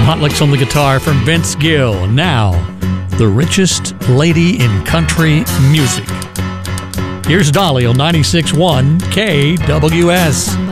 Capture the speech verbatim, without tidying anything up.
some hot licks on the guitar from Vince Gill. Now, the richest lady in country music. Here's Dolly on ninety-six point one K W S.